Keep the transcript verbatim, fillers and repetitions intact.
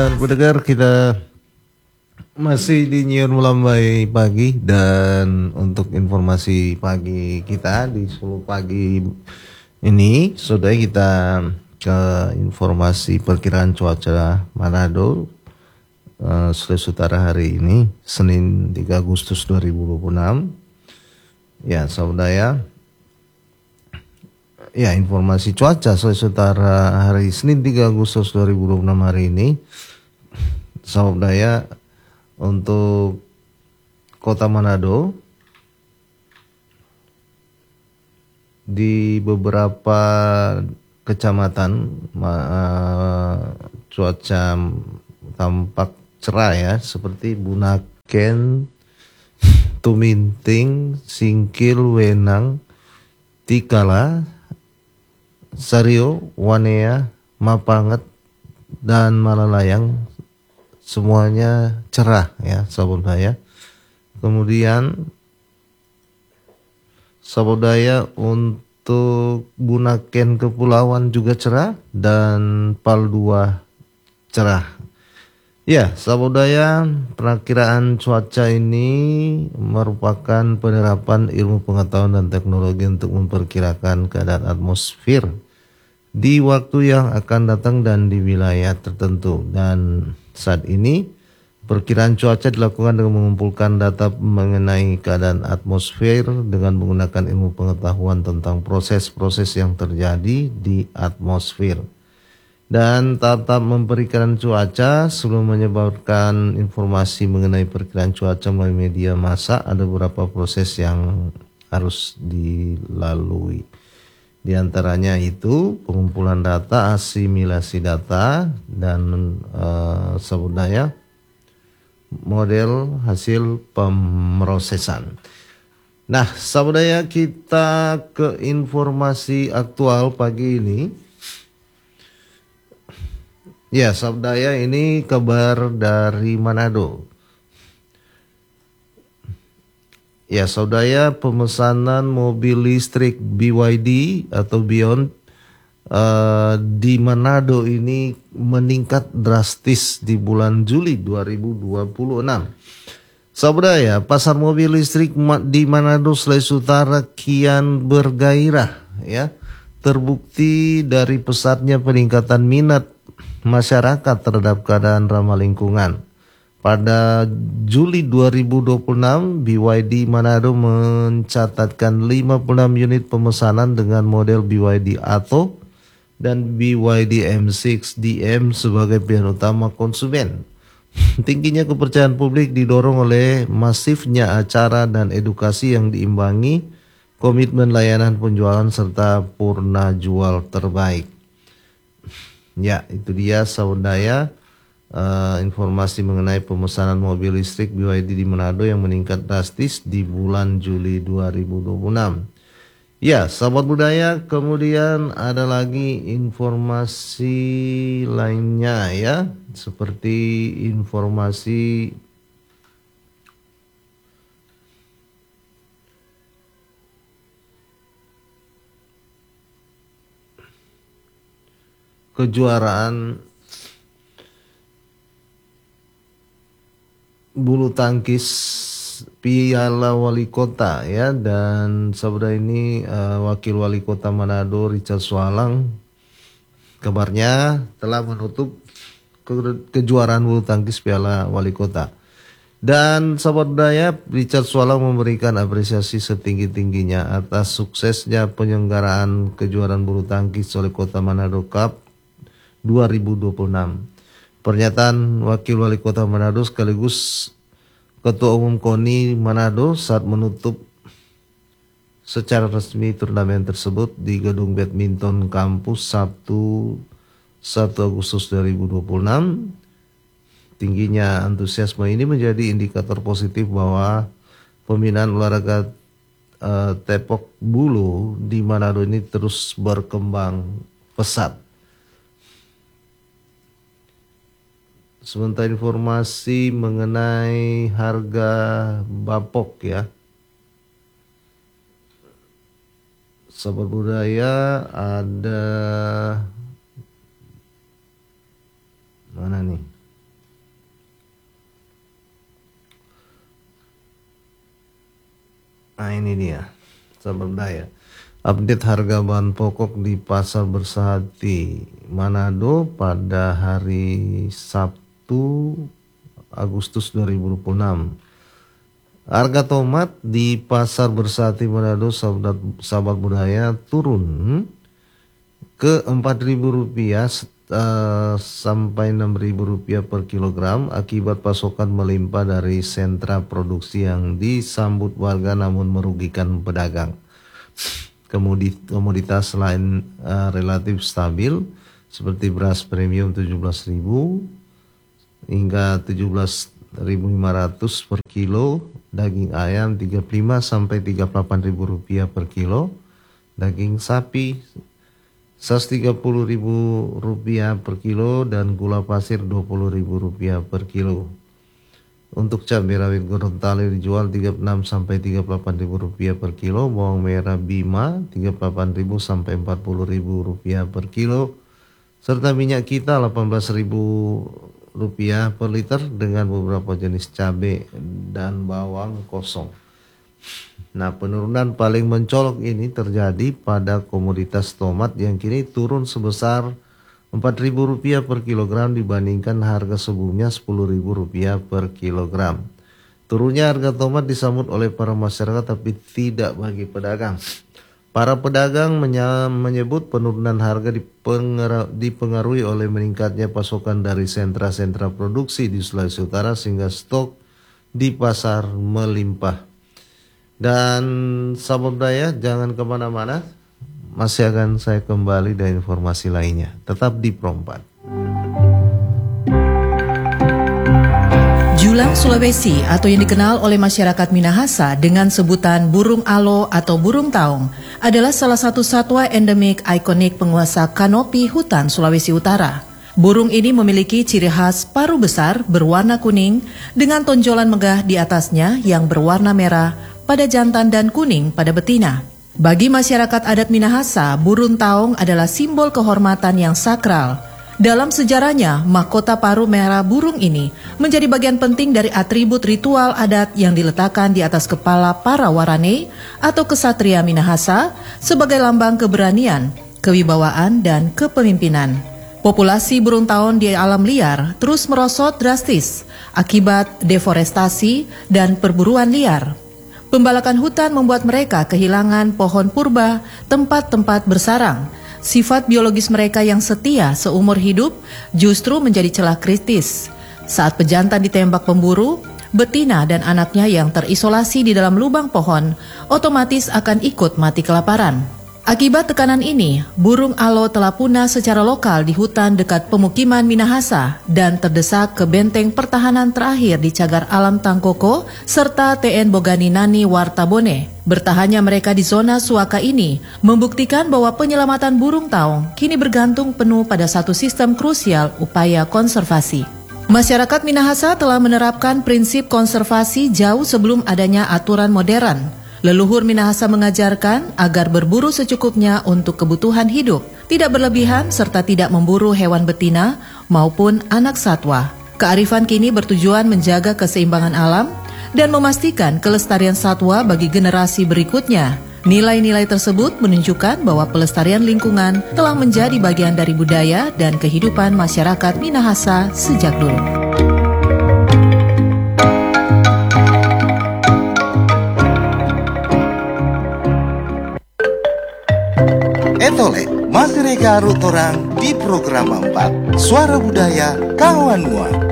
Dan pendengar, kita masih di Nyiun Melambai Pagi, dan untuk informasi pagi kita di sepuluh pagi ini sudah kita ke informasi perkiraan cuaca Manado uh, Sulawesi Utara hari ini Senin tiga Agustus dua ribu dua puluh enam. Ya, saudara, ya informasi cuaca Sulawesi Utara hari Senin tiga Agustus dua ribu dua puluh enam hari ini. Sahabat daya, untuk kota Manado di beberapa kecamatan uh, cuaca tampak cerah ya, seperti Bunaken, Tuminting, Singkil, Wenang, Tikala, Sario, Wanea, Mapanget, dan Malalayang. Semuanya cerah ya sahabat daya. Kemudian sahabat daya, untuk Bunaken Kepulauan juga cerah, dan Paldua cerah. Ya sahabat daya, perakiraan cuaca ini merupakan penerapan ilmu pengetahuan dan teknologi untuk memperkirakan keadaan atmosfer di waktu yang akan datang dan di wilayah tertentu. Dan saat ini perkiraan cuaca dilakukan dengan mengumpulkan data mengenai keadaan atmosfer dengan menggunakan ilmu pengetahuan tentang proses-proses yang terjadi di atmosfer. Dan tetap memberikan cuaca sebelum menyebarkan informasi mengenai perkiraan cuaca melalui media massa, ada beberapa proses yang harus dilalui. Di antaranya itu pengumpulan data, asimilasi data, dan uh, sebutnya model hasil pemrosesan. Nah, saudara, kita ke informasi aktual pagi ini. Ya, saudara, ini kabar dari Manado. Ya saudara, pemesanan mobil listrik B Y D atau Beyond uh, di Manado ini meningkat drastis di bulan Juli dua ribu dua puluh enam. Saudara ya, pasar mobil listrik di Manado Sulawesi Utara kian bergairah ya. Terbukti dari pesatnya peningkatan minat masyarakat terhadap keadaan ramah lingkungan. Pada Juli dua ribu dua puluh enam, B Y D Manado mencatatkan lima puluh enam unit pemesanan dengan model B Y D Atto dan B Y D M enam D M sebagai pilihan utama konsumen. Tingginya kepercayaan publik didorong oleh masifnya acara dan edukasi yang diimbangi komitmen layanan penjualan serta purna jual terbaik. Ya, itu dia saudara. Uh, informasi mengenai pemesanan mobil listrik B Y D di Manado yang meningkat drastis di bulan Juli dua ribu dua puluh enam. Ya, sahabat budaya, kemudian ada lagi informasi lainnya ya, seperti informasi kejuaraan bulu tangkis Piala Wali Kota ya, dan saudara ini uh, Wakil Wali Kota Manado Richard Swalang kabarnya telah menutup ke kejuaraan bulu tangkis Piala Wali Kota. Dan sahabat budaya, Richard Swalang memberikan apresiasi setinggi-tingginya atas suksesnya penyelenggaraan kejuaraan bulu tangkis oleh Kota Manado Cup dua ribu dua puluh enam. Pernyataan Wakil Wali Kota Manado sekaligus Ketua Umum KONI Manado saat menutup secara resmi turnamen tersebut di Gedung Badminton Kampus Sabtu satu Agustus dua ribu dua puluh enam. Tingginya antusiasme ini menjadi indikator positif bahwa pembinaan olahraga uh, tepok bulu di Manado ini terus berkembang pesat. Sementara informasi mengenai harga bapok ya, sahabat budaya, ada mana nih? Nah ini dia, sahabat budaya. Update harga bahan pokok di Pasar Bersehati Manado pada hari Sabtu Agustus dua ribu dua puluh enam. Harga tomat di Pasar Bersehati Manado, sahabat, sahabat budaya, turun ke empat ribu rupiah uh, sampai enam ribu rupiah per kilogram akibat pasokan melimpah dari sentra produksi yang disambut warga namun merugikan pedagang. Komoditas lain uh, relatif stabil seperti beras premium tujuh belas ribu hingga tujuh belas ribu lima ratus per kilo, daging ayam tiga puluh lima sampai tiga puluh delapan ribu rupiah per kilo, daging sapi seratus tiga puluh ribu rupiah per kilo, dan gula pasir dua puluh ribu rupiah per kilo. Untuk cabai rawit Gorontalo dijual tiga puluh enam sampai tiga puluh delapan ribu rupiah per kilo, bawang merah Bima tiga puluh delapan ribu sampai empat puluh ribu rupiah per kilo, serta minyak kita delapan belas ribu rupiah per liter dengan beberapa jenis cabai dan bawang kosong. Nah, penurunan paling mencolok ini terjadi pada komoditas tomat yang kini turun sebesar empat ribu rupiah per kilogram dibandingkan harga sebelumnya sepuluh ribu rupiah per kilogram. Turunnya harga tomat disambut oleh para masyarakat tapi tidak bagi pedagang. Para pedagang menyebut penurunan harga dipengaruhi oleh meningkatnya pasokan dari sentra-sentra produksi di Sulawesi Utara sehingga stok di pasar melimpah. Dan sahabat budaya, jangan kemana-mana, masih akan saya kembali dengan informasi lainnya. Tetap di Pro empat. Julang Sulawesi atau yang dikenal oleh masyarakat Minahasa dengan sebutan burung alo atau burung taung adalah salah satu satwa endemik ikonik penguasa kanopi hutan Sulawesi Utara. Burung ini memiliki ciri khas paruh besar berwarna kuning dengan tonjolan megah di atasnya yang berwarna merah pada jantan dan kuning pada betina. Bagi masyarakat adat Minahasa, burung taung adalah simbol kehormatan yang sakral. Dalam sejarahnya, mahkota paruh merah burung ini menjadi bagian penting dari atribut ritual adat yang diletakkan di atas kepala para warane atau kesatria Minahasa sebagai lambang keberanian, kewibawaan, dan kepemimpinan. Populasi burung taung di alam liar terus merosot drastis akibat deforestasi dan perburuan liar. Pembalakan hutan membuat mereka kehilangan pohon purba, tempat-tempat bersarang. Sifat biologis mereka yang setia seumur hidup justru menjadi celah kritis. Saat pejantan ditembak pemburu, betina dan anaknya yang terisolasi di dalam lubang pohon otomatis akan ikut mati kelaparan. Akibat tekanan ini, burung alo telah punah secara lokal di hutan dekat pemukiman Minahasa dan terdesak ke benteng pertahanan terakhir di cagar alam Tangkoko serta T N Boganinani Wartabone. Bertahannya mereka di zona suaka ini membuktikan bahwa penyelamatan burung taung kini bergantung penuh pada satu sistem krusial upaya konservasi. Masyarakat Minahasa telah menerapkan prinsip konservasi jauh sebelum adanya aturan modern. Leluhur Minahasa mengajarkan agar berburu secukupnya untuk kebutuhan hidup, tidak berlebihan serta tidak memburu hewan betina maupun anak satwa. Kearifan kini bertujuan menjaga keseimbangan alam dan memastikan kelestarian satwa bagi generasi berikutnya. Nilai-nilai tersebut menunjukkan bahwa pelestarian lingkungan telah menjadi bagian dari budaya dan kehidupan masyarakat Minahasa sejak dulu. Etole, masih rega arut orang di program empat Suara Budaya Kawan Mua.